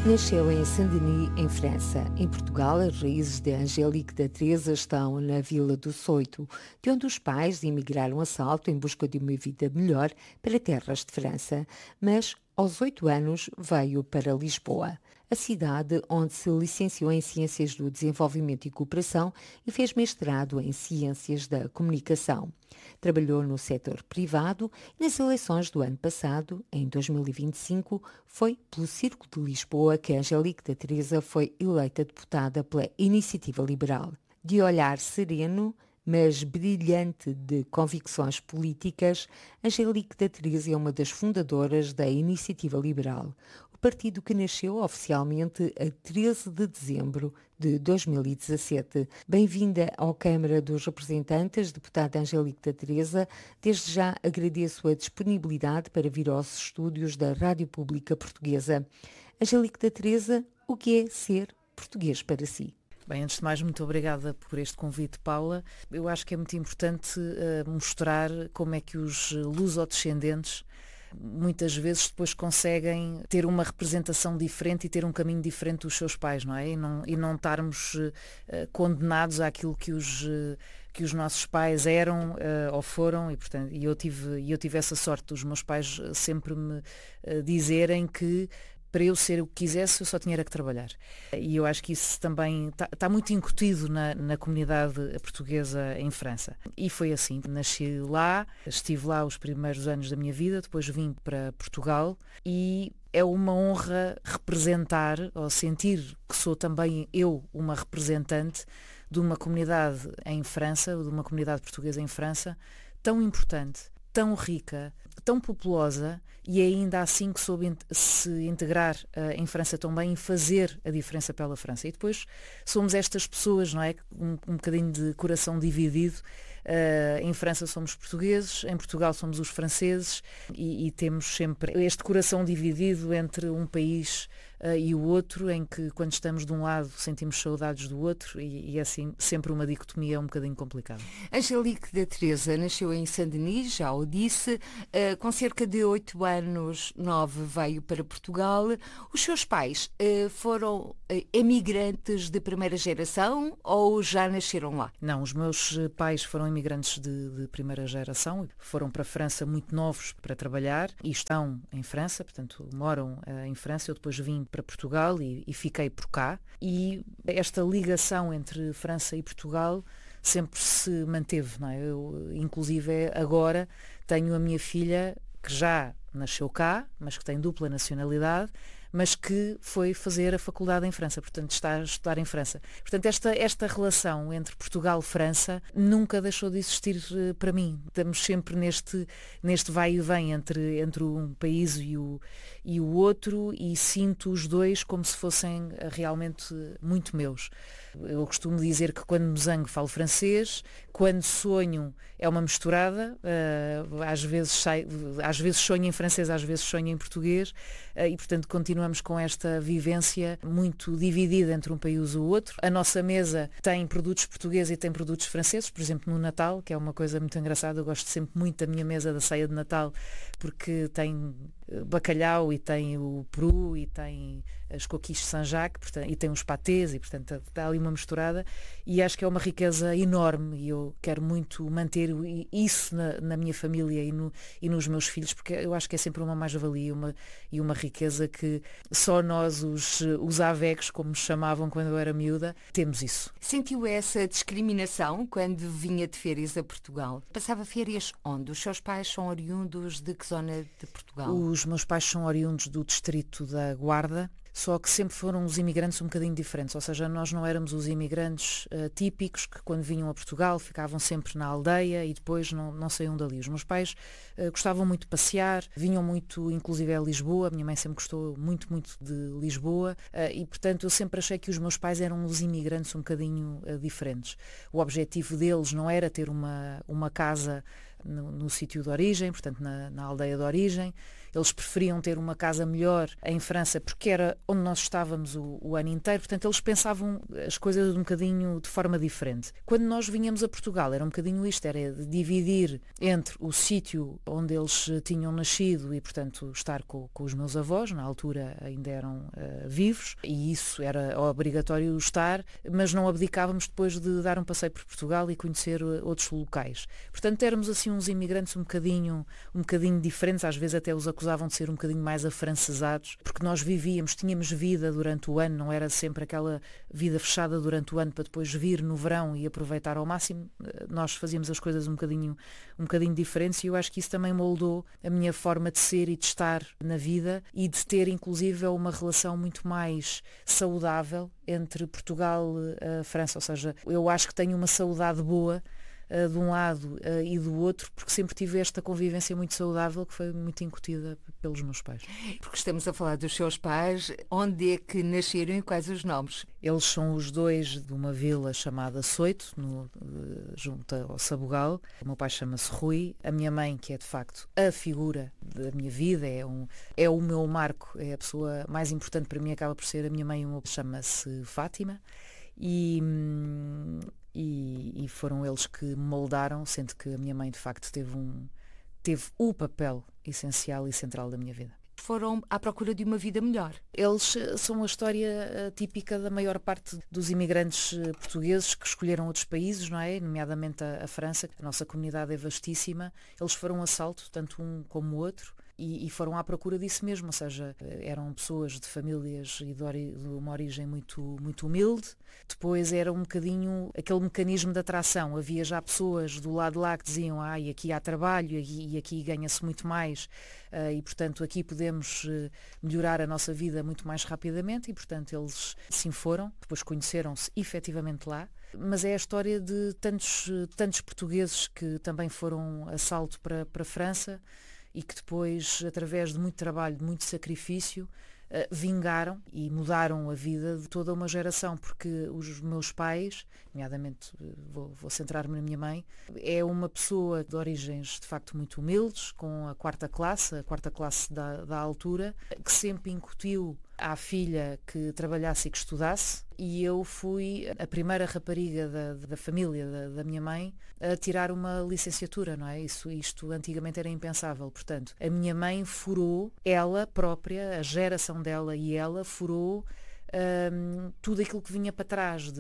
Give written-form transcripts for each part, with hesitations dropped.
Nasceu em Saint-Denis, em França. Em Portugal, as raízes de Angélique da Teresa estão na Vila do Soito, de onde os pais emigraram a salto em busca de uma vida melhor para terras de França. Mas, aos 8 anos, veio para Lisboa, a cidade onde se licenciou em Ciências do Desenvolvimento e Cooperação e fez mestrado em Ciências da Comunicação. Trabalhou no setor privado e nas eleições do ano passado, em 2025, foi pelo Círculo de Lisboa que Angélique da Teresa foi eleita deputada pela Iniciativa Liberal. De olhar sereno, mas brilhante de convicções políticas, Angélique da Teresa é uma das fundadoras da Iniciativa Liberal, o partido que nasceu oficialmente a 13 de dezembro de 2017. Bem-vinda à Câmara dos Representantes, deputada Angélique da Teresa. Desde já agradeço a disponibilidade para vir aos estúdios da Rádio Pública Portuguesa. Angélique da Teresa, o que é ser português para si? Bem, antes de mais, muito obrigada por este convite, Paula. Eu acho que é muito importante mostrar como é que os lusodescendentes muitas vezes depois conseguem ter uma representação diferente e ter um caminho diferente dos seus pais, não é? E não estarmos condenados àquilo que os nossos pais eram ou foram, e portanto eu tive essa sorte dos meus pais sempre me dizerem que para eu ser o que quisesse, eu só tinha que trabalhar. E eu acho que isso também está muito incutido na comunidade portuguesa em França. E foi assim. Nasci lá, estive lá os primeiros anos da minha vida, depois vim para Portugal e é uma honra representar, ou sentir que sou também eu uma representante de uma comunidade em França, de uma comunidade portuguesa em França, tão importante, tão rica, tão populosa e ainda assim que soube se integrar em França também e fazer a diferença pela França. E depois somos estas pessoas, não é? Um bocadinho de coração dividido. Em França somos portugueses, em Portugal somos os franceses e temos sempre este coração dividido entre um país e o outro, em que quando estamos de um lado sentimos saudades do outro e assim sempre uma dicotomia um bocadinho complicada. Angélique da Teresa nasceu em Saint-Denis, já o disse, com cerca de 8 anos, 9 veio para Portugal. Os seus pais foram emigrantes de primeira geração ou já nasceram lá? Não, os meus pais foram imigrantes de primeira geração, foram para a França muito novos para trabalhar e estão em França, portanto moram em França. Eu depois vim para Portugal e fiquei por cá. E esta ligação entre França e Portugal sempre se manteve, não é? Eu, inclusive agora tenho a minha filha que já nasceu cá, mas que tem dupla nacionalidade, mas que foi fazer a faculdade em França, portanto está a estudar em França. Portanto, esta relação entre Portugal e França nunca deixou de existir para mim. Estamos sempre neste vai e vem entre um país e o outro e sinto os dois como se fossem realmente muito meus. Eu costumo dizer que quando me zango falo francês, quando sonho é uma misturada, às vezes sonho em francês, às vezes sonho em português e portanto continuamos com esta vivência muito dividida entre um país e o outro. A nossa mesa tem produtos portugueses e tem produtos franceses, por exemplo no Natal, que é uma coisa muito engraçada. Eu gosto sempre muito da minha mesa da ceia de Natal porque tem bacalhau e tem o peru e tem as coquilles de Saint-Jacques, portanto, e tem os pâtés e portanto está ali uma misturada e acho que é uma riqueza enorme e eu quero muito manter isso na minha família e nos meus filhos, porque eu acho que é sempre uma mais-valia e uma riqueza que só nós os avegos, como nos chamavam quando eu era miúda, temos isso. Sentiu essa discriminação quando vinha de férias a Portugal? Passava férias onde? Os seus pais são oriundos de que zona de Portugal? Os meus pais são oriundos do distrito da Guarda, só que sempre foram os imigrantes um bocadinho diferentes, ou seja, nós não éramos os imigrantes típicos que quando vinham a Portugal ficavam sempre na aldeia e depois não saíam dali. Os meus pais gostavam muito de passear, vinham muito inclusive a Lisboa, a minha mãe sempre gostou muito, muito de Lisboa e portanto eu sempre achei que os meus pais eram os imigrantes um bocadinho diferentes. O objetivo deles não era ter uma casa no sítio de origem, portanto na aldeia de origem, eles preferiam ter uma casa melhor em França porque era onde nós estávamos o ano inteiro, portanto eles pensavam as coisas um bocadinho de forma diferente. Quando nós vinhamos a Portugal era um bocadinho isto, era de dividir entre o sítio onde eles tinham nascido e portanto estar com os meus avós, na altura ainda eram vivos, e isso era obrigatório estar, mas não abdicávamos depois de dar um passeio por Portugal e conhecer outros locais. Portanto éramos assim uns imigrantes um bocadinho diferentes, às vezes até os acusavam de ser um bocadinho mais afrancesados, porque nós tínhamos vida durante o ano, não era sempre aquela vida fechada durante o ano para depois vir no verão e aproveitar ao máximo. Nós fazíamos as coisas um bocadinho diferentes, e eu acho que isso também moldou a minha forma de ser e de estar na vida, e de ter inclusive uma relação muito mais saudável entre Portugal e a França, ou seja, eu acho que tenho uma saudade boa de um lado e do outro, porque sempre tive esta convivência muito saudável que foi muito incutida pelos meus pais. Porque estamos a falar dos seus pais, onde é que nasceram e quais os nomes? Eles são os dois de uma vila chamada Soito, junto ao Sabugal. O meu pai chama-se Rui, a minha mãe, que é de facto a figura da minha vida, é o meu marco, é a pessoa mais importante para mim, acaba por ser a minha mãe, chama-se Fátima, e foram eles que me moldaram, sendo que a minha mãe de facto teve o papel essencial e central da minha vida. Foram à procura de uma vida melhor. Eles são a história típica da maior parte dos imigrantes portugueses que escolheram outros países, não é? Nomeadamente a França. A nossa comunidade é vastíssima. Eles foram a salto, tanto um como o outro. E foram à procura disso mesmo, ou seja, eram pessoas de famílias e de uma origem muito, muito humilde. Depois era um bocadinho aquele mecanismo de atração. Havia já pessoas do lado de lá que diziam e aqui há trabalho e aqui ganha-se muito mais e, portanto, aqui podemos melhorar a nossa vida muito mais rapidamente, e, portanto, eles sim foram. Depois conheceram-se efetivamente lá. Mas é a história de tantos portugueses que também foram a salto para a França, e que depois, através de muito trabalho, de muito sacrifício, vingaram e mudaram a vida de toda uma geração, porque os meus pais, nomeadamente vou centrar-me na minha mãe, é uma pessoa de origens de facto muito humildes, com a quarta classe da altura, que sempre incutiu à filha que trabalhasse e que estudasse, e eu fui a primeira rapariga da família da minha mãe a tirar uma licenciatura, não é? Isto antigamente era impensável. Portanto, a minha mãe furou, ela própria, a geração dela e ela furou tudo aquilo que vinha para trás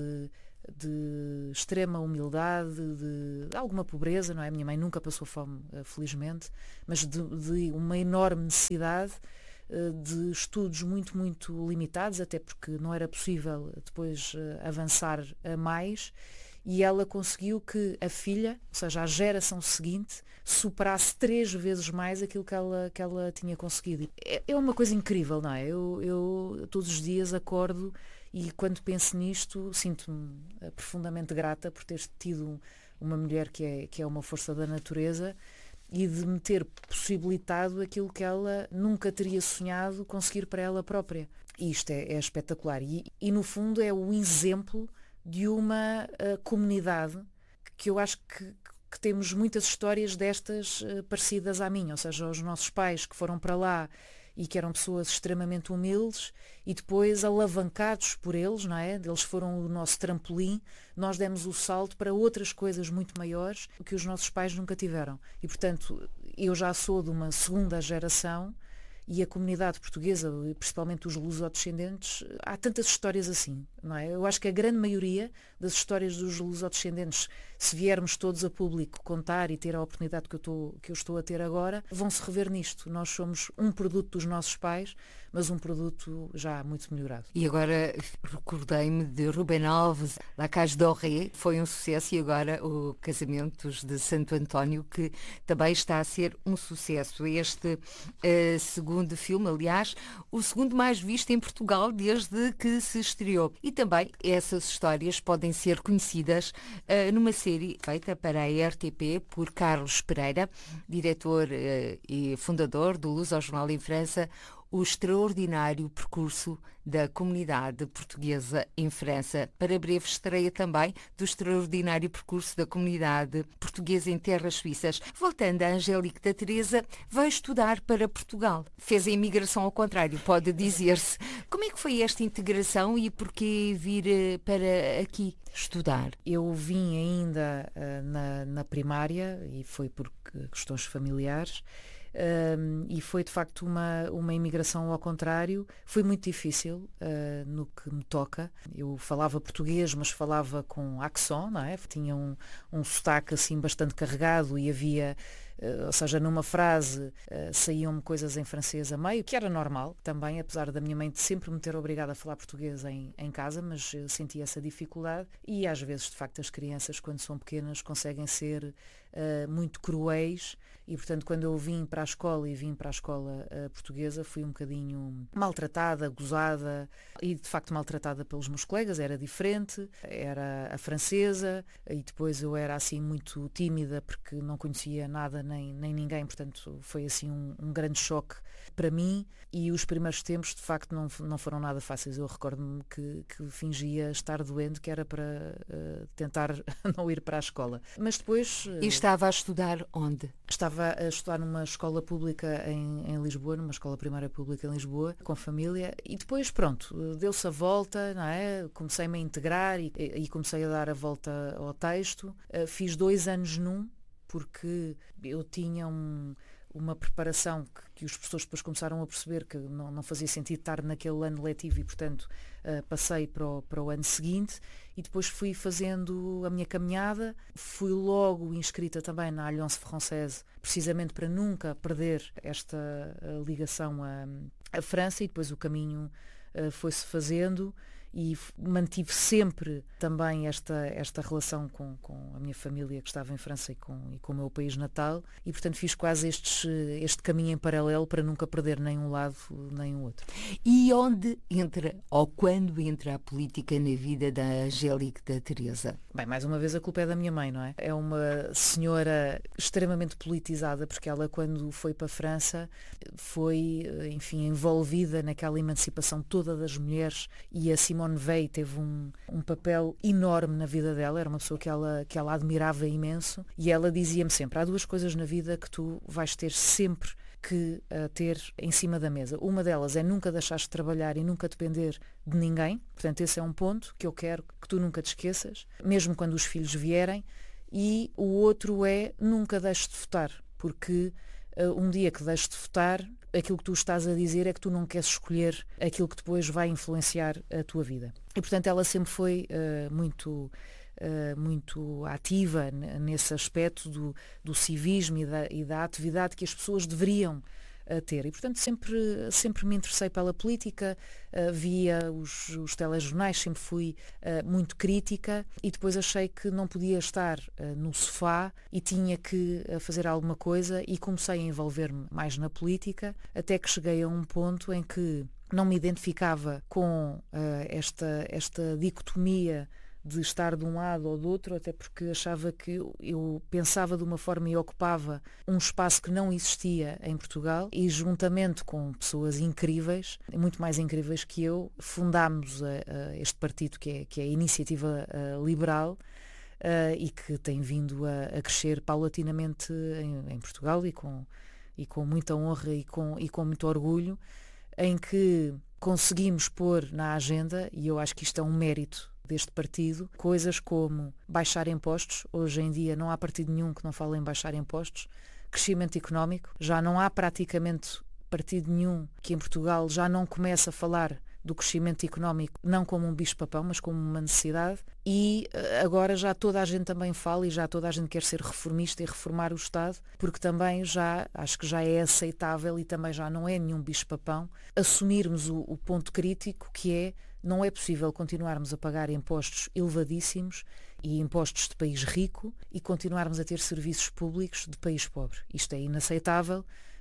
de extrema humildade, de alguma pobreza, não é? A minha mãe nunca passou fome, felizmente, mas de uma enorme necessidade de estudos muito, muito limitados, até porque não era possível depois avançar a mais, e ela conseguiu que a filha, ou seja, a geração seguinte, superasse 3 vezes mais aquilo que ela tinha conseguido. É uma coisa incrível, não é? Eu todos os dias acordo e quando penso nisto sinto-me profundamente grata por ter tido uma mulher que é uma força da natureza, e de me ter possibilitado aquilo que ela nunca teria sonhado conseguir para ela própria. E isto é espetacular. E no fundo é o exemplo de uma comunidade que eu acho que temos muitas histórias destas parecidas à minha, ou seja, os nossos pais que foram para lá e que eram pessoas extremamente humildes, e depois alavancados por eles, não é? Eles foram o nosso trampolim, nós demos o salto para outras coisas muito maiores que os nossos pais nunca tiveram. E, portanto, eu já sou de uma segunda geração, e a comunidade portuguesa, principalmente os lusodescendentes, há tantas histórias assim, não é? Eu acho que a grande maioria das histórias dos lusodescendentes, se viermos todos a público contar e ter a oportunidade que eu estou a ter agora, vão se rever nisto. Nós somos um produto dos nossos pais, mas um produto já muito melhorado. E agora recordei-me de Rubem Alves, La Cage Doré, foi um sucesso, e agora o Casamentos de Santo António, que também está a ser um sucesso. Este segundo filme, aliás, o segundo mais visto em Portugal desde que se estreou. E também essas histórias podem ser conhecidas numa série feita para a RTP por Carlos Pereira, diretor e fundador do Lusojornal em França, o extraordinário percurso da comunidade portuguesa em França. Para breve estreia também do extraordinário percurso da comunidade portuguesa em terras suíças. Voltando a Angélique da Teresa, veio estudar para Portugal. Fez a imigração ao contrário, pode dizer-se. Como é que foi esta integração e porquê vir para aqui estudar? Eu vim ainda na primária e foi por questões familiares. E foi de facto uma imigração ao contrário. Foi muito difícil no que me toca. Eu falava português, mas falava com accent, não é? Tinha um sotaque assim bastante carregado e havia, ou seja, numa frase saíam-me coisas em francês a meio, que era normal também, apesar da minha mãe sempre me ter obrigado a falar português em casa, mas eu sentia essa dificuldade e às vezes de facto as crianças quando são pequenas conseguem ser muito cruéis. E, portanto, quando eu vim para a escola portuguesa, fui um bocadinho maltratada, gozada e, de facto, maltratada pelos meus colegas. Era diferente, era a francesa e depois eu era, assim, muito tímida porque não conhecia nada nem ninguém. Portanto, foi, assim, um grande choque para mim e os primeiros tempos, de facto, não foram nada fáceis. Eu recordo-me que fingia estar doente, que era para tentar não ir para a escola. Mas depois... E estava a estudar onde? Estava a estudar numa escola pública em Lisboa, numa escola primária pública em Lisboa, com família, e depois, pronto, deu-se a volta, não é? Comecei-me a integrar e comecei a dar a volta ao texto. Fiz 2 anos porque eu tinha uma preparação que os professores depois começaram a perceber que não fazia sentido estar naquele ano letivo e, portanto, passei para o ano seguinte e depois fui fazendo a minha caminhada. Fui logo inscrita também na Alliance Française, precisamente para nunca perder esta ligação à França e depois o caminho foi-se fazendo. E mantive sempre também esta relação com a minha família que estava em França e com o meu país natal e, portanto, fiz quase este caminho em paralelo para nunca perder nem um lado nem o outro. E onde entra, ou quando entra a política na vida da Angélique da Teresa? Bem, mais uma vez a culpa é da minha mãe, não é? É uma senhora extremamente politizada porque ela, quando foi para a França, foi, enfim, envolvida naquela emancipação toda das mulheres e a Simone Weil teve um papel enorme na vida dela, era uma pessoa que ela admirava imenso e ela dizia-me sempre, há 2 coisas na vida que tu vais ter sempre que ter em cima da mesa. Uma delas é nunca deixares de trabalhar e nunca depender de ninguém, portanto esse é um ponto que eu quero que tu nunca te esqueças, mesmo quando os filhos vierem, e o outro é nunca deixes de votar, porque um dia que deixes de votar, aquilo que tu estás a dizer é que tu não queres escolher aquilo que depois vai influenciar a tua vida. E, portanto, ela sempre foi muito ativa nesse aspecto do civismo e da atividade que as pessoas deveriam ter. E, portanto, sempre me interessei pela política, via os telejornais, sempre fui muito crítica e depois achei que não podia estar no sofá e tinha que fazer alguma coisa e comecei a envolver-me mais na política, até que cheguei a um ponto em que não me identificava com esta dicotomia de estar de um lado ou do outro, até porque achava que eu pensava de uma forma e ocupava um espaço que não existia em Portugal e juntamente com pessoas incríveis, muito mais incríveis que eu, fundámos este partido que é a Iniciativa Liberal e que tem vindo a crescer paulatinamente em Portugal e com muita honra e com muito orgulho, em que conseguimos pôr na agenda, e eu acho que isto é um mérito deste partido, coisas como baixar impostos. Hoje em dia não há partido nenhum que não fale em baixar impostos. Crescimento económico. Já não há praticamente partido nenhum que em Portugal já não comece a falar do crescimento económico não como um bicho-papão, mas como uma necessidade. E agora já toda a gente também fala e já toda a gente quer ser reformista e reformar o Estado, porque também acho que já é aceitável e também já não é nenhum bicho-papão assumirmos o ponto crítico que é não é possível continuarmos a pagar impostos elevadíssimos e impostos de país rico e continuarmos a ter serviços públicos de país pobre. Isto é inaceitável.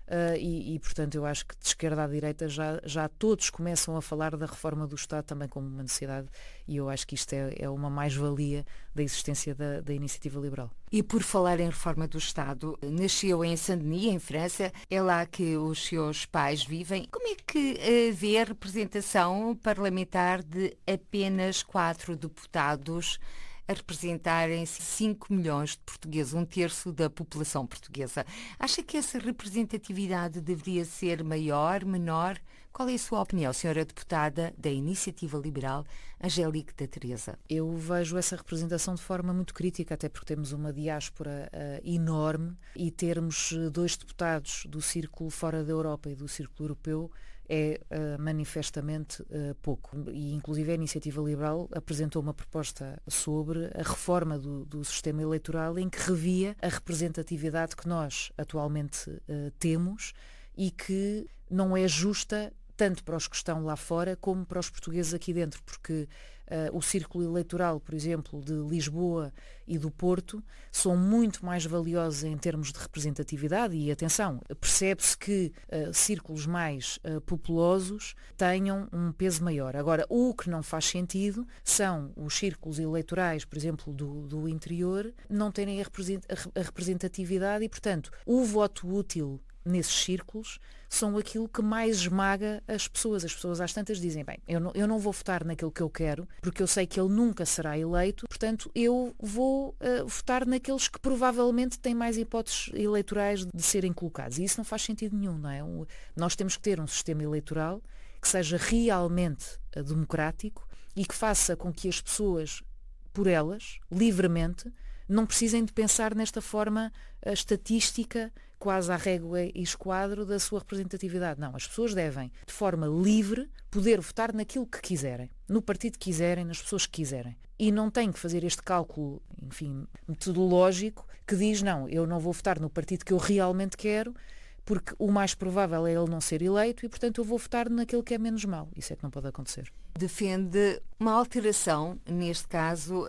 portanto, eu acho que de esquerda à direita já todos começam a falar da reforma do Estado também como uma necessidade, e eu acho que isto é uma mais-valia da existência da iniciativa liberal. E por falar em reforma do Estado, nasceu em Saint-Denis, em França, é lá que os seus pais vivem. Como é que vê a representação parlamentar de apenas 4 deputados a representarem 5 milhões de portugueses, 1/3 da população portuguesa? Acha que essa representatividade deveria ser maior, menor? Qual é a sua opinião, senhora deputada da Iniciativa Liberal, Angélique da Teresa? Eu vejo essa representação de forma muito crítica, até porque temos uma diáspora enorme, e termos 2 deputados do círculo fora da Europa e do círculo europeu é manifestamente pouco. E, inclusive, a Iniciativa Liberal apresentou uma proposta sobre a reforma do sistema eleitoral, em que revia a representatividade que nós atualmente temos e que não é justa tanto para os que estão lá fora como para os portugueses aqui dentro, porque o círculo eleitoral, por exemplo, de Lisboa e do Porto, são muito mais valiosos em termos de representatividade, e atenção, percebe-se que círculos mais populosos tenham um peso maior. Agora, o que não faz sentido são os círculos eleitorais, por exemplo, do interior, não terem a representatividade, e, portanto, o voto útil nesses círculos são aquilo que mais esmaga as pessoas. As pessoas às tantas dizem, bem, eu não vou votar naquilo que eu quero, porque eu sei que ele nunca será eleito, portanto eu vou votar naqueles que provavelmente têm mais hipóteses eleitorais de serem colocados. E isso não faz sentido nenhum, não é? Nós temos que ter um sistema eleitoral que seja realmente democrático e que faça com que as pessoas, por elas, livremente, não precisem de pensar nesta forma estatística, quase à régua e esquadro da sua representatividade. Não, as pessoas devem, de forma livre, poder votar naquilo que quiserem, no partido que quiserem, nas pessoas que quiserem. E não têm que fazer este cálculo, enfim, metodológico, que diz, não, eu não vou votar no partido que eu realmente quero, porque o mais provável é ele não ser eleito, e, portanto, eu vou votar naquele que é menos mau. Isso é que não pode acontecer. Defende uma alteração, neste caso,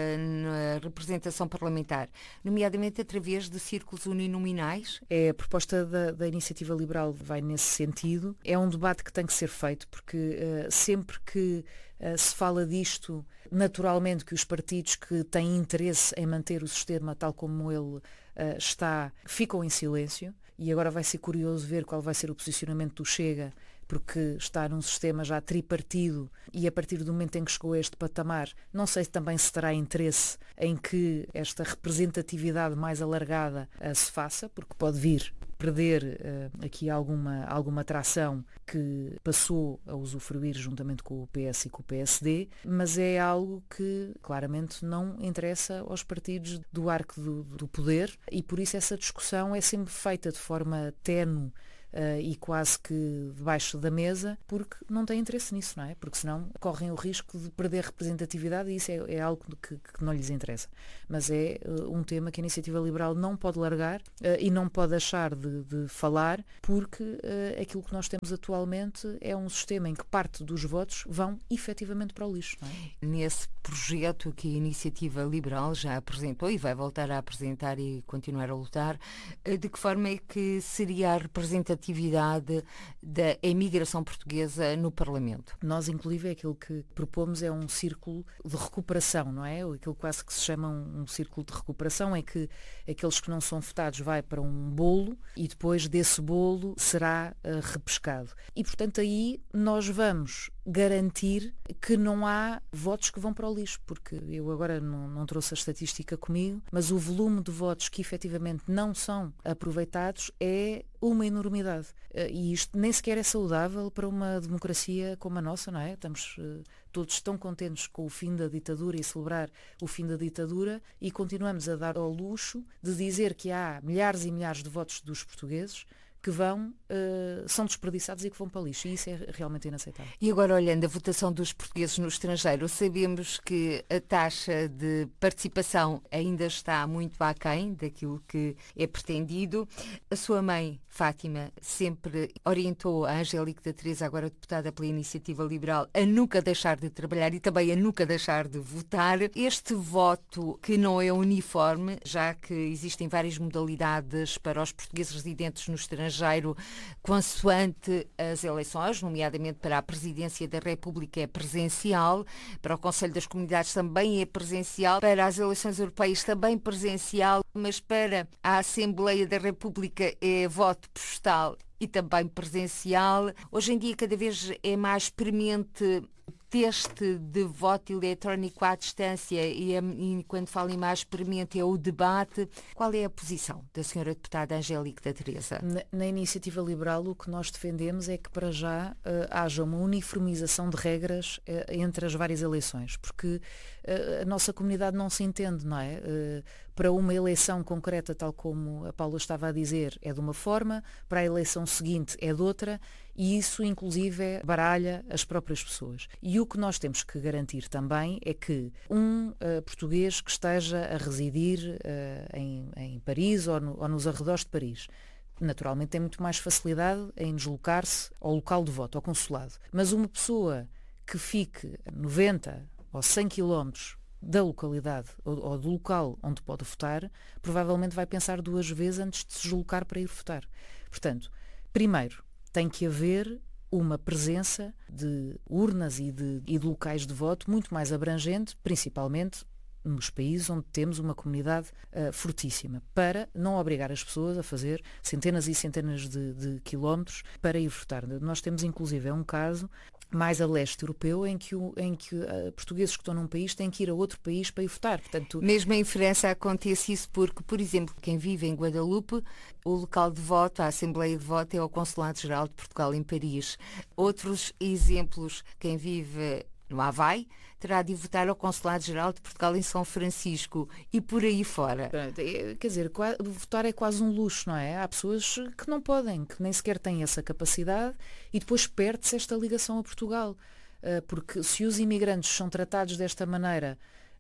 na representação parlamentar, nomeadamente através de círculos uninominais? A proposta da Iniciativa Liberal vai nesse sentido. É um debate que tem que ser feito, porque sempre que se fala disto, naturalmente que os partidos que têm interesse em manter o sistema tal como ele está, ficam em silêncio. E agora vai ser curioso ver qual vai ser o posicionamento do Chega, porque está num sistema já tripartido, e a partir do momento em que chegou a este patamar, não sei se também se terá interesse em que esta representatividade mais alargada se faça, porque pode vir perder aqui alguma tração que passou a usufruir juntamente com o PS e com o PSD, mas é algo que claramente não interessa aos partidos do arco do poder, e por isso essa discussão é sempre feita de forma ténue e quase que debaixo da mesa, porque não têm interesse nisso, não é? Porque senão correm o risco de perder representatividade, e isso é algo que não lhes interessa. Mas é um tema que a Iniciativa Liberal não pode largar e não pode deixar de falar, porque aquilo que nós temos atualmente é um sistema em que parte dos votos vão efetivamente para o lixo, não é? Nesse projeto que a Iniciativa Liberal já apresentou e vai voltar a apresentar e continuar a lutar, de que forma é que seria a representatividade da imigração portuguesa no Parlamento? Nós, inclusive, aquilo que propomos é um círculo de recuperação, não é? Aquilo quase que se chama um círculo de recuperação, é que aqueles que não são votados vai para um bolo e depois desse bolo será repescado. E, portanto, aí nós vamos garantir que não há votos que vão para o lixo, porque eu agora não trouxe a estatística comigo, mas o volume de votos que efetivamente não são aproveitados é uma enormidade. E isto nem sequer é saudável para uma democracia como a nossa, não é? Estamos todos tão contentes com o fim da ditadura e celebrar o fim da ditadura, e continuamos a dar ao luxo de dizer que há milhares e milhares de votos dos portugueses que são desperdiçados e que vão para o lixo. E isso é realmente inaceitável. E agora, olhando a votação dos portugueses no estrangeiro, sabemos que a taxa de participação ainda está muito aquém daquilo que é pretendido. A sua mãe, Fátima, sempre orientou a Angélique da Teresa, agora deputada pela Iniciativa Liberal, a nunca deixar de trabalhar e também a nunca deixar de votar. Este voto, que não é uniforme, já que existem várias modalidades para os portugueses residentes no estrangeiro, estrangeiro consoante as eleições, nomeadamente para a Presidência da República é presencial, para o Conselho das Comunidades também é presencial, para as eleições europeias também presencial, mas para a Assembleia da República é voto postal e também presencial. Hoje em dia cada vez é mais premente teste de voto eletrónico à distância e quando falo em mais premente é o debate. Qual é a posição da senhora deputada Angélica da Teresa? Na Iniciativa Liberal o que nós defendemos é que para já haja uma uniformização de regras entre as várias eleições, porque a nossa comunidade não se entende, não é? Para uma eleição concreta, tal como a Paula estava a dizer, é de uma forma, para a eleição seguinte é de outra, e isso inclusive baralha as próprias pessoas. E o que nós temos que garantir também é que um português que esteja a residir em Paris ou nos arredores de Paris, naturalmente tem muito mais facilidade em deslocar-se ao local de voto, ao consulado. Mas uma pessoa que fique 90 ou 100 quilómetros da localidade ou do local onde pode votar, provavelmente vai pensar duas vezes antes de se deslocar para ir votar. Portanto, primeiro, tem que haver uma presença de urnas e de locais de voto muito mais abrangente, principalmente nos países onde temos uma comunidade fortíssima, para não obrigar as pessoas a fazer centenas e centenas de quilómetros para ir votar. Nós temos inclusive um caso mais a leste europeu em que portugueses que estão num país têm que ir a outro país para ir votar. Portanto, mesmo em França acontece isso porque, por exemplo, quem vive em Guadalupe, o local de voto, a Assembleia de Voto é o Consulado-Geral de Portugal em Paris. Outros exemplos, quem vive no Havaí terá de votar ao Consulado-Geral de Portugal em São Francisco e por aí fora. Quer dizer, votar é quase um luxo, não é? Há pessoas que não podem, que nem sequer têm essa capacidade e depois perde-se esta ligação a Portugal. Porque se os imigrantes são tratados desta maneira,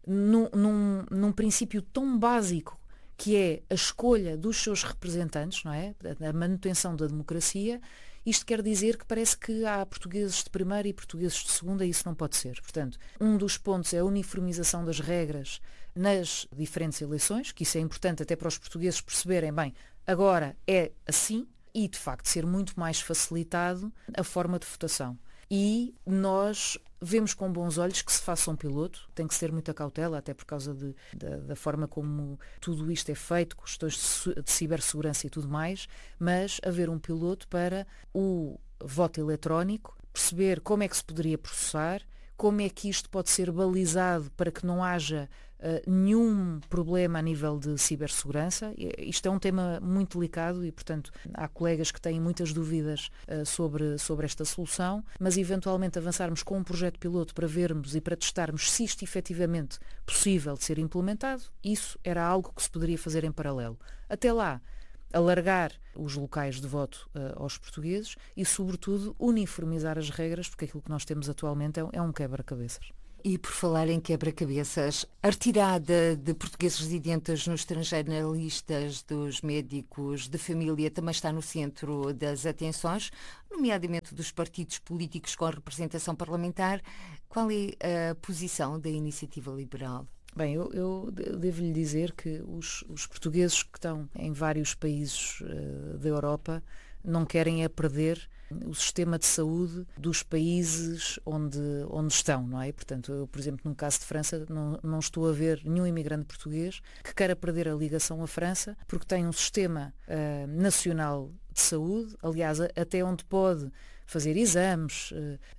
num princípio tão básico que é a escolha dos seus representantes, não é? A manutenção da democracia, isto quer dizer que parece que há portugueses de primeira e portugueses de segunda e isso não pode ser. Portanto, um dos pontos é a uniformização das regras nas diferentes eleições, que isso é importante até para os portugueses perceberem, bem, agora é assim, e de facto ser muito mais facilitado a forma de votação. E nós vemos com bons olhos que se faça um piloto, tem que ser muita cautela, até por causa da forma como tudo isto é feito, questões de cibersegurança e tudo mais, mas haver um piloto para o voto eletrónico, perceber como é que se poderia processar, como é que isto pode ser balizado para que não haja nenhum problema a nível de cibersegurança. Isto é um tema muito delicado e, portanto, há colegas que têm muitas dúvidas sobre esta solução, mas eventualmente avançarmos com um projeto piloto para vermos e para testarmos se isto efetivamente possível de ser implementado, isso era algo que se poderia fazer em paralelo. Até lá, alargar os locais de voto aos portugueses e, sobretudo, uniformizar as regras, porque aquilo que nós temos atualmente é um quebra-cabeças. E por falar em quebra-cabeças, a retirada de portugueses residentes no estrangeiro nas listas dos médicos de família também está no centro das atenções, nomeadamente dos partidos políticos com representação parlamentar. Qual é a posição da Iniciativa Liberal? Bem, eu devo-lhe dizer que os portugueses que estão em vários países da Europa não querem é perder o sistema de saúde dos países onde estão, não é? Portanto, eu, por exemplo, no caso de França, não estou a ver nenhum imigrante português que queira perder a ligação à França, porque tem um sistema nacional de saúde, aliás, até onde pode fazer exames,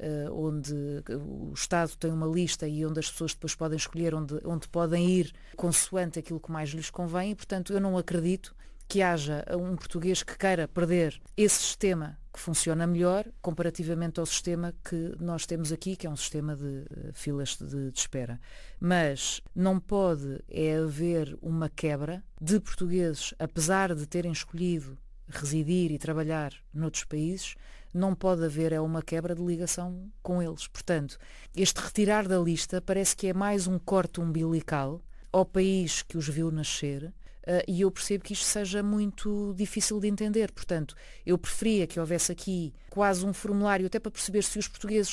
onde o Estado tem uma lista e onde as pessoas depois podem escolher onde podem ir consoante aquilo que mais lhes convém, e, portanto, eu não acredito que haja um português que queira perder esse sistema que funciona melhor comparativamente ao sistema que nós temos aqui, que é um sistema de filas de espera. Mas não pode haver uma quebra de portugueses, apesar de terem escolhido residir e trabalhar noutros países, não pode haver uma quebra de ligação com eles. Portanto, este retirar da lista parece que é mais um corte umbilical ao país que os viu nascer, e eu percebo que isto seja muito difícil de entender. Portanto, eu preferia que houvesse aqui quase um formulário até para perceber se os portugueses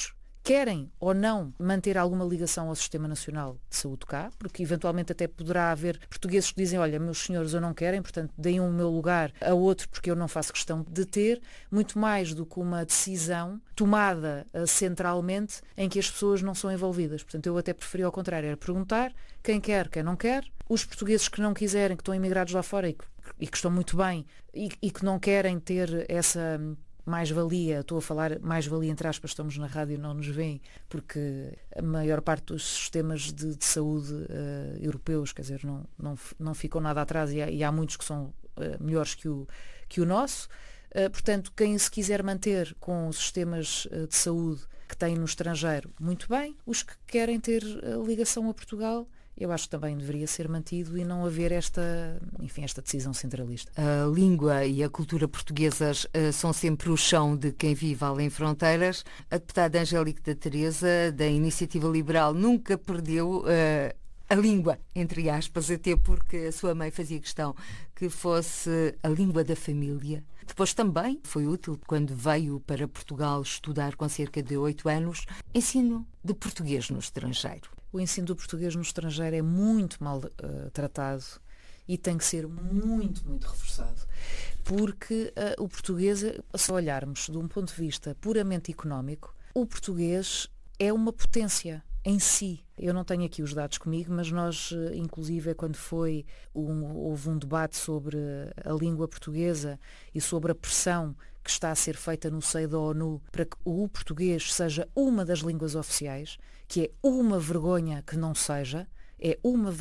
querem ou não manter alguma ligação ao Sistema Nacional de Saúde cá, porque eventualmente até poderá haver portugueses que dizem, olha, meus senhores, eu não querem, portanto, deem o meu lugar a outro porque eu não faço questão de ter, muito mais do que uma decisão tomada centralmente em que as pessoas não são envolvidas. Portanto, eu até preferia ao contrário, era perguntar quem quer, quem não quer, os portugueses que não quiserem, que estão imigrados lá fora e que estão muito bem e que não querem ter essa mais-valia, estou a falar mais-valia entre aspas, estamos na rádio e não nos veem, porque a maior parte dos sistemas de saúde europeus, quer dizer, não ficam nada atrás e há muitos que são melhores que o nosso. Portanto, quem se quiser manter com os sistemas de saúde que têm no estrangeiro, muito bem. Os que querem ter ligação a Portugal, eu acho que também deveria ser mantido e não haver esta decisão centralista. A língua e a cultura portuguesas são sempre o chão de quem vive além fronteiras. A deputada Angélica da Teresa, da Iniciativa Liberal, nunca perdeu a língua, entre aspas, até porque a sua mãe fazia questão que fosse a língua da família. Depois também foi útil quando veio para Portugal estudar com cerca de 8 anos, ensino de português no estrangeiro. O ensino do português no estrangeiro é muito mal tratado e tem que ser muito, muito reforçado. Porque o português, se olharmos de um ponto de vista puramente económico, o português é uma potência em si. Eu não tenho aqui os dados comigo, mas nós, inclusive, quando houve um debate sobre a língua portuguesa e sobre a pressão que está a ser feita no seio da ONU para que o português seja uma das línguas oficiais, que é uma vergonha que não seja, é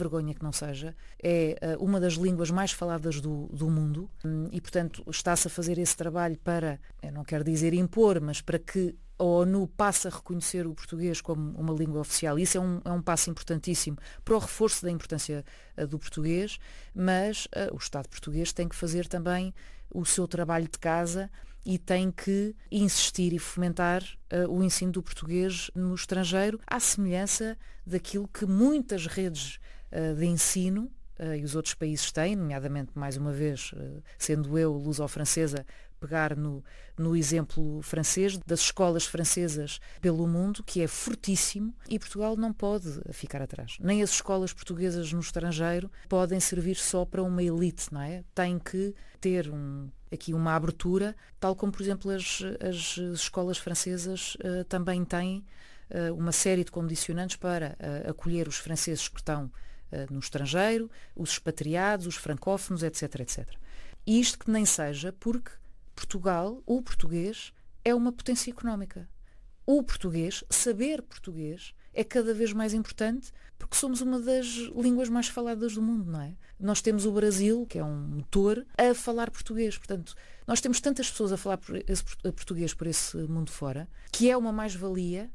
uma das línguas mais faladas do mundo e, portanto, está-se a fazer esse trabalho para, eu não quero dizer impor, mas para que a ONU passe a reconhecer o português como uma língua oficial. Isso é um passo importantíssimo para o reforço da importância do português, mas o Estado português tem que fazer também o seu trabalho de casa e tem que insistir e fomentar o ensino do português no estrangeiro, à semelhança daquilo que muitas redes de ensino e os outros países têm, nomeadamente, mais uma vez, sendo eu luso-francesa, pegar no exemplo francês, das escolas francesas pelo mundo, que é fortíssimo, e Portugal não pode ficar atrás. Nem as escolas portuguesas no estrangeiro podem servir só para uma elite, não é? Tem que ter aqui uma abertura, tal como, por exemplo, as escolas francesas também têm uma série de condicionantes para acolher os franceses que estão no estrangeiro, os expatriados, os francófonos, etc, etc. E isto que nem seja porque Portugal, o português, é uma potência económica. O português, saber português, é cada vez mais importante porque somos uma das línguas mais faladas do mundo, não é? Nós temos o Brasil, que é um motor, a falar português. Portanto, nós temos tantas pessoas a falar português por esse mundo fora, que é uma mais-valia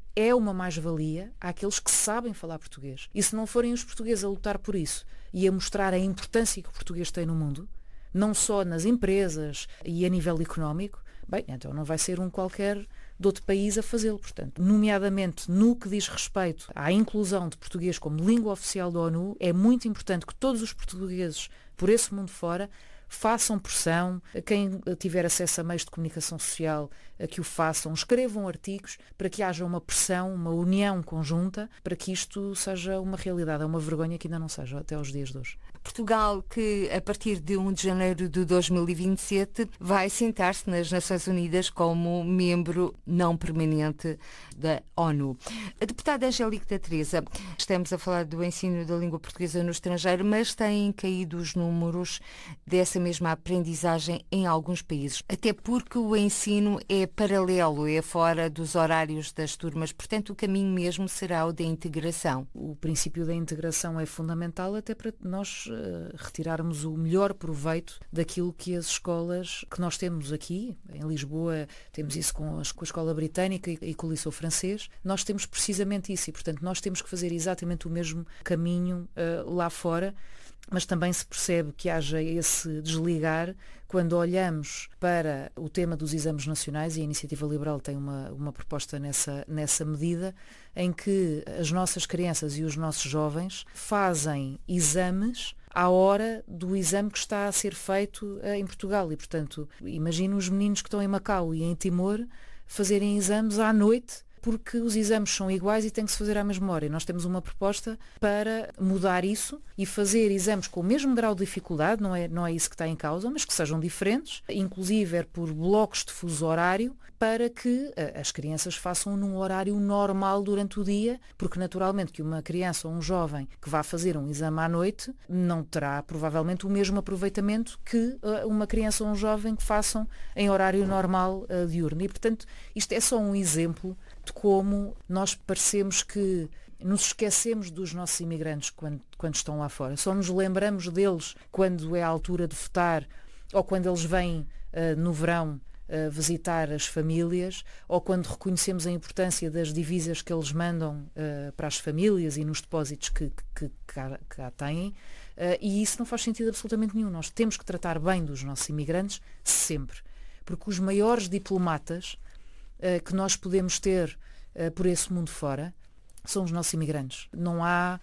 àqueles que sabem falar português. E se não forem os portugueses a lutar por isso e a mostrar a importância que o português tem no mundo, não só nas empresas e a nível económico, bem, então não vai ser um qualquer de outro país a fazê-lo. Portanto, nomeadamente no que diz respeito à inclusão de português como língua oficial da ONU, é muito importante que todos os portugueses por esse mundo fora façam pressão, quem tiver acesso a meios de comunicação social, que o façam, escrevam artigos para que haja uma pressão, uma união conjunta, para que isto seja uma realidade. É uma vergonha que ainda não seja até aos dias de hoje. Portugal, que a partir de 1 de janeiro de 2027 vai sentar-se nas Nações Unidas como membro não permanente da ONU. A deputada Angélica da Teresa, estamos a falar do ensino da língua portuguesa no estrangeiro, mas têm caído os números dessa mesma aprendizagem em alguns países, até porque o ensino é paralelo, é fora dos horários das turmas, portanto o caminho mesmo será o da integração. O princípio da integração é fundamental até para nós retirarmos o melhor proveito daquilo que as escolas que nós temos aqui, em Lisboa, temos isso com a Escola Britânica e com o Liceu Francês, nós temos precisamente isso e, portanto, nós temos que fazer exatamente o mesmo caminho lá fora, mas também se percebe que haja esse desligar quando olhamos para o tema dos exames nacionais, e a Iniciativa Liberal tem uma proposta nessa medida, em que as nossas crianças e os nossos jovens fazem exames à hora do exame que está a ser feito em Portugal. E, portanto, imagino os meninos que estão em Macau e em Timor fazerem exames à noite porque os exames são iguais e tem que se fazer à mesma hora. E nós temos uma proposta para mudar isso e fazer exames com o mesmo grau de dificuldade, não é isso que está em causa, mas que sejam diferentes, inclusive por blocos de fuso horário, para que as crianças façam num horário normal durante o dia, porque naturalmente que uma criança ou um jovem que vá fazer um exame à noite não terá provavelmente o mesmo aproveitamento que uma criança ou um jovem que façam em horário normal diurno. E portanto isto é só um exemplo de como nós parecemos que nos esquecemos dos nossos imigrantes quando estão lá fora. Só nos lembramos deles quando é a altura de votar ou quando eles vêm no verão visitar as famílias ou quando reconhecemos a importância das divisas que eles mandam para as famílias e nos depósitos que cá têm. E isso não faz sentido absolutamente nenhum. Nós temos que tratar bem dos nossos imigrantes sempre. Porque os maiores diplomatas que nós podemos ter por esse mundo fora são os nossos imigrantes. Não há...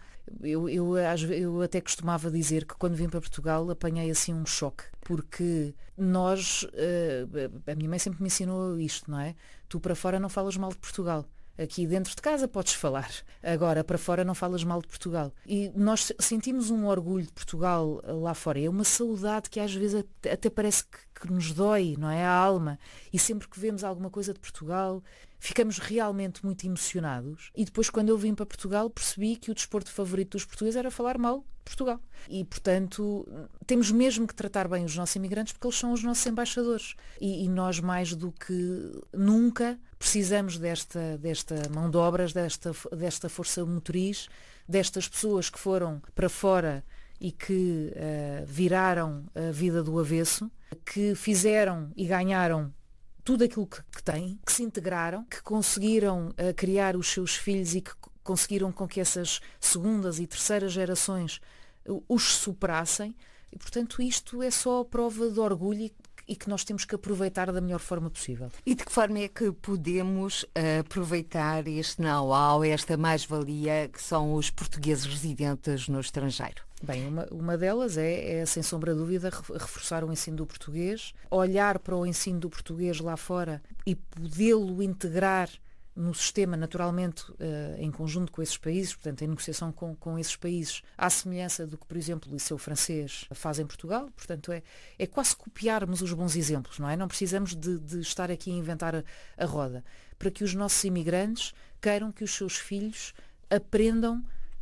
Eu até costumava dizer que quando vim para Portugal apanhei assim um choque, porque nós, a minha mãe sempre me ensinou isto, não é? Tu para fora não falas mal de Portugal. Aqui dentro de casa podes falar, agora para fora não falas mal de Portugal. E nós sentimos um orgulho de Portugal lá fora. É uma saudade que às vezes até parece que nos dói, não é? A alma. E sempre que vemos alguma coisa de Portugal, ficamos realmente muito emocionados. E depois, quando eu vim para Portugal, percebi que o desporto favorito dos portugueses era falar mal de Portugal. E, portanto, temos mesmo que tratar bem os nossos imigrantes porque eles são os nossos embaixadores. E nós, mais do que nunca, precisamos desta mão de obras, desta força motriz, destas pessoas que foram para fora e que viraram a vida do avesso, que fizeram e ganharam tudo aquilo que têm, que se integraram, que conseguiram criar os seus filhos e que conseguiram com que essas segundas e terceiras gerações os superassem. E, portanto, isto é só prova de orgulho e que nós temos que aproveitar da melhor forma possível. E de que forma é que podemos aproveitar este know-how, esta mais-valia que são os portugueses residentes no estrangeiro? Bem, uma delas é, sem sombra de dúvida, reforçar o ensino do português, olhar para o ensino do português lá fora e podê-lo integrar no sistema, naturalmente, em conjunto com esses países, portanto, em negociação com esses países, à semelhança do que, por exemplo, o Liceu Francês faz em Portugal. Portanto, é quase copiarmos os bons exemplos, não é? Não precisamos de estar aqui a inventar a roda, para que os nossos imigrantes queiram que os seus filhos aprendam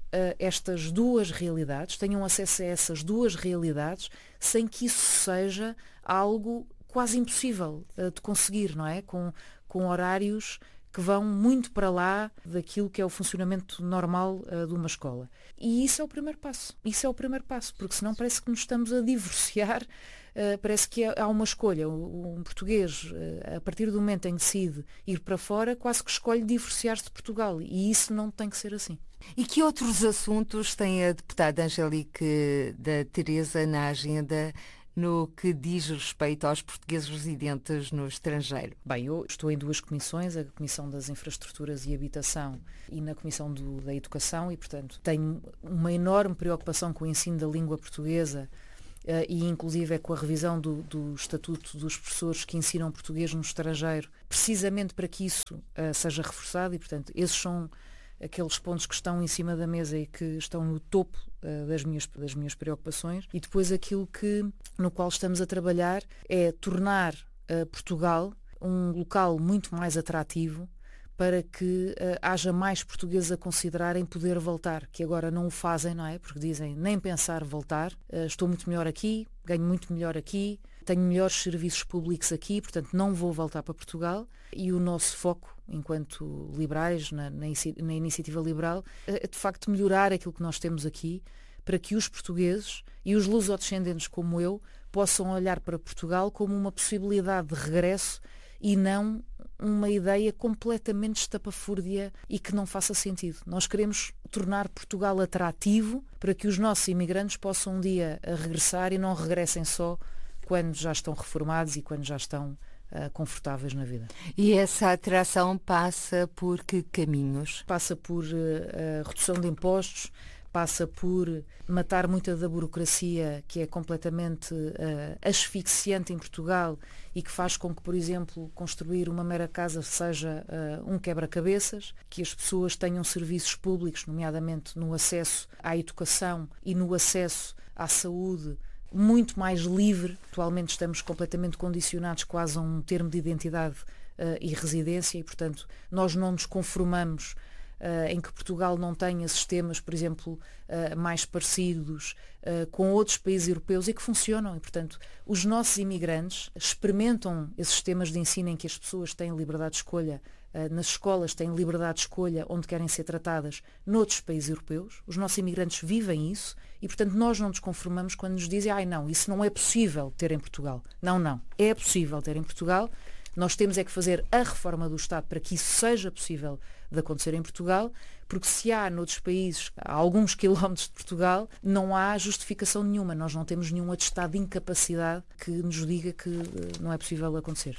estas duas realidades, tenham acesso a essas duas realidades, sem que isso seja algo quase impossível de conseguir, não é? Com horários que vão muito para lá daquilo que é o funcionamento normal de uma escola. E isso é o primeiro passo. Isso é o primeiro passo, porque senão parece que nos estamos a divorciar, parece que há uma escolha. Um português, a partir do momento em que decide ir para fora, quase que escolhe divorciar-se de Portugal. E isso não tem que ser assim. E que outros assuntos tem a deputada Angélique da Teresa na agenda no que diz respeito aos portugueses residentes no estrangeiro? Bem, eu estou em duas comissões, a Comissão das Infraestruturas e Habitação e na Comissão da Educação e, portanto, tenho uma enorme preocupação com o ensino da língua portuguesa e, inclusive, com a revisão do Estatuto dos Professores que ensinam português no estrangeiro, precisamente para que isso seja reforçado e, portanto, esses são aqueles pontos que estão em cima da mesa e que estão no topo das minhas preocupações. E depois aquilo no qual estamos a trabalhar é tornar Portugal um local muito mais atrativo para que haja mais portugueses a considerarem poder voltar, que agora não o fazem, não é? Porque dizem nem pensar voltar, estou muito melhor aqui, ganho muito melhor aqui, tenho melhores serviços públicos aqui, portanto não vou voltar para Portugal. E o nosso foco, enquanto liberais, na iniciativa liberal, é de facto melhorar aquilo que nós temos aqui, para que os portugueses e os lusodescendentes como eu possam olhar para Portugal como uma possibilidade de regresso e não uma ideia completamente estapafúrdia e que não faça sentido. Nós queremos tornar Portugal atrativo para que os nossos imigrantes possam um dia regressar e não regressem só quando já estão reformados e quando já estão confortáveis na vida. E essa atração passa por que caminhos? Passa por redução de impostos, passa por matar muita da burocracia que é completamente asfixiante em Portugal e que faz com que, por exemplo, construir uma mera casa seja um quebra-cabeças, que as pessoas tenham serviços públicos, nomeadamente no acesso à educação e no acesso à saúde, muito mais livre. Atualmente estamos completamente condicionados quase a um termo de identidade e residência e, portanto, nós não nos conformamos em que Portugal não tenha sistemas, por exemplo, mais parecidos com outros países europeus e que funcionam. E, portanto, os nossos imigrantes experimentam esses sistemas de ensino em que as pessoas têm liberdade de escolha, nas escolas têm liberdade de escolha onde querem ser tratadas noutros países europeus. Os nossos imigrantes vivem isso e, portanto, nós não nos conformamos quando nos dizem não, isso não é possível ter em Portugal. Não. É possível ter em Portugal. Nós temos é que fazer a reforma do Estado para que isso seja possível de acontecer em Portugal, porque se há noutros países, a alguns quilómetros de Portugal, não há justificação nenhuma. Nós não temos nenhum atestado de incapacidade que nos diga que não é possível acontecer.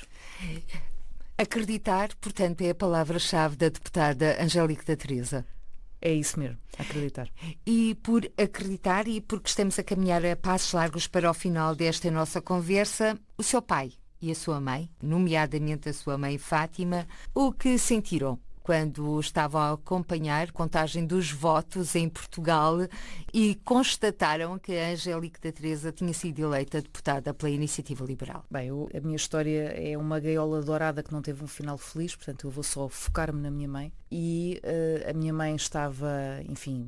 Acreditar, portanto, é a palavra-chave da deputada Angélica da Teresa. É isso mesmo, acreditar. E por acreditar e porque estamos a caminhar a passos largos para o final desta nossa conversa, o seu pai e a sua mãe, nomeadamente a sua mãe Fátima, o que sentiram quando estavam a acompanhar a contagem dos votos em Portugal e constataram que a Angélica da Teresa tinha sido eleita deputada pela Iniciativa Liberal? Bem, a minha história é uma gaiola dourada que não teve um final feliz, portanto eu vou só focar-me na minha mãe. E a minha mãe estava, enfim,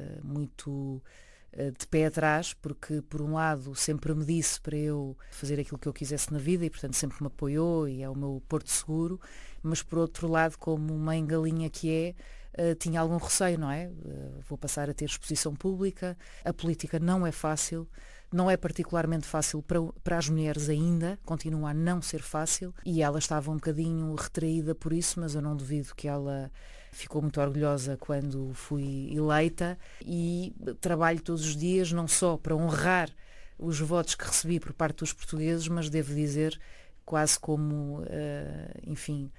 muito de pé atrás, porque por um lado sempre me disse para eu fazer aquilo que eu quisesse na vida e portanto sempre me apoiou e é o meu porto seguro, mas por outro lado, como mãe galinha que tinha algum receio, não é? Vou passar a ter exposição pública, a política não é fácil, não é particularmente fácil para as mulheres ainda, continua a não ser fácil e ela estava um bocadinho retraída por isso, mas eu não duvido que ela ficou muito orgulhosa quando fui eleita e trabalho todos os dias não só para honrar os votos que recebi por parte dos portugueses, mas devo dizer quase como, enfim,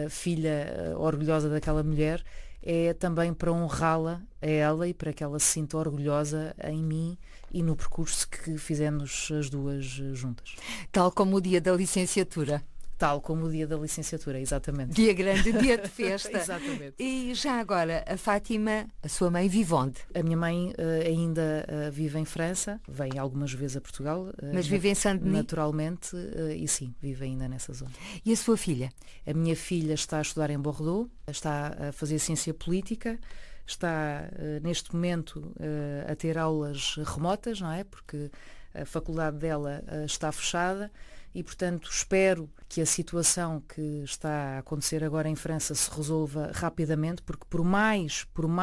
filha orgulhosa daquela mulher, é também para honrá-la a ela e para que ela se sinta orgulhosa em mim e no percurso que fizemos as duas juntas. Tal como o dia da licenciatura. Tal como o dia da licenciatura, exatamente. Dia grande, dia de festa. Exatamente. E já agora, a Fátima, a sua mãe, vive onde? A minha mãe ainda vive em França, vem algumas vezes a Portugal. Mas vive em Saint-Denis? Naturalmente, e sim, vive ainda nessa zona. E a sua filha? A minha filha está a estudar em Bordeaux, está a fazer ciência política, está neste momento a ter aulas remotas, não é? Porque a faculdade dela está fechada. E, portanto, espero que a situação que está a acontecer agora em França se resolva rapidamente, porque por mais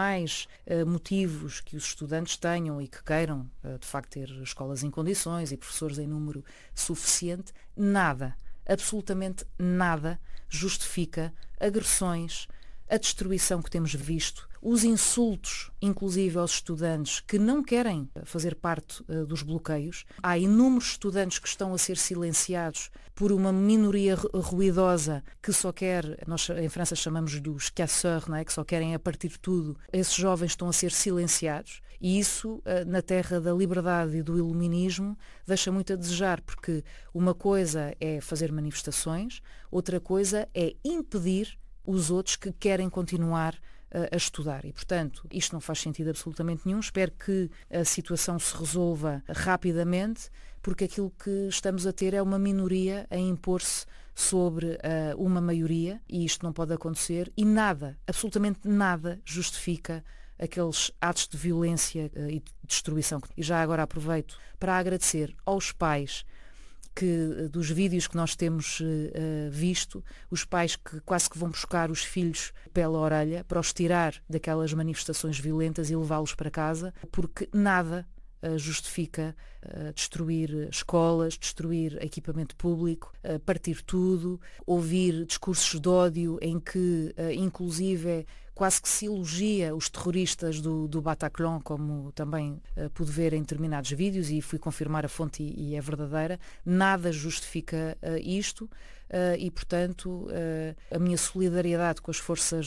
motivos que os estudantes tenham e que queiram, de facto, ter escolas em condições e professores em número suficiente, nada, absolutamente nada, justifica agressões, a destruição que temos visto, os insultos, inclusive aos estudantes que não querem fazer parte dos bloqueios. Há inúmeros estudantes que estão a ser silenciados por uma minoria ruidosa que só quer, nós em França chamamos-lhe os casseurs, não é? Que só querem a partir de tudo. Esses jovens estão a ser silenciados e isso, na terra da liberdade e do iluminismo, deixa muito a desejar, porque uma coisa é fazer manifestações, outra coisa é impedir os outros que querem continuar a estudar. E, portanto, isto não faz sentido absolutamente nenhum. Espero que a situação se resolva rapidamente, porque aquilo que estamos a ter é uma minoria a impor-se sobre uma maioria e isto não pode acontecer e nada, absolutamente nada, justifica aqueles atos de violência e de destruição. E já agora aproveito para agradecer aos pais dos vídeos que nós temos visto, os pais que quase que vão buscar os filhos pela orelha para os tirar daquelas manifestações violentas e levá-los para casa, porque nada justifica destruir escolas, destruir equipamento público, partir tudo, ouvir discursos de ódio em que, inclusive, quase que se elogia os terroristas do Bataclan, como também pude ver em determinados vídeos e fui confirmar a fonte e é verdadeira. Nada justifica isto e, portanto, a minha solidariedade com as forças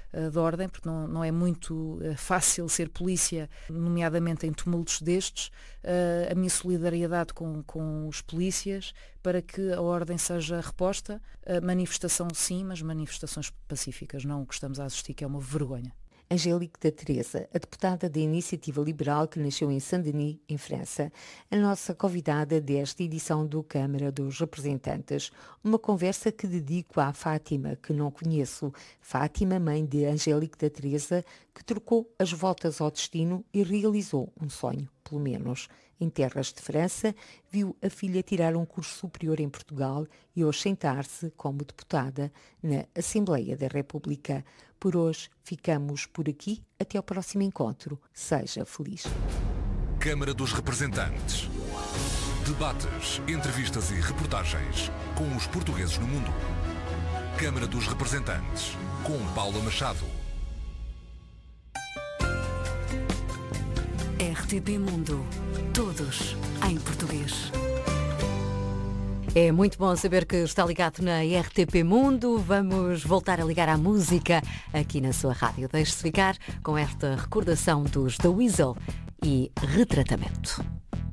de ordem, porque não é muito fácil ser polícia, nomeadamente em tumultos destes. A minha solidariedade com os polícias para que a ordem seja reposta. Manifestação sim, mas manifestações pacíficas, não o que estamos a assistir, que é uma vergonha. Angélique da Teresa, a deputada da Iniciativa Liberal que nasceu em Saint-Denis, em França, a nossa convidada desta edição do Câmara dos Representantes. Uma conversa que dedico à Fátima, que não conheço. Fátima, mãe de Angélique da Teresa, que trocou as voltas ao destino e realizou um sonho, pelo menos. Em terras de França, viu a filha tirar um curso superior em Portugal e hoje sentar-se como deputada na Assembleia da República. Por hoje ficamos por aqui. Até ao próximo encontro. Seja feliz. Câmara dos Representantes. Debates, entrevistas e reportagens com os portugueses no mundo. Câmara dos Representantes, com Paula Machado. RTP Mundo. Todos em português. É muito bom saber que está ligado na RTP Mundo. Vamos voltar a ligar à música aqui na sua rádio. Deixe-se ficar com esta recordação dos The Weasel e Retratamento.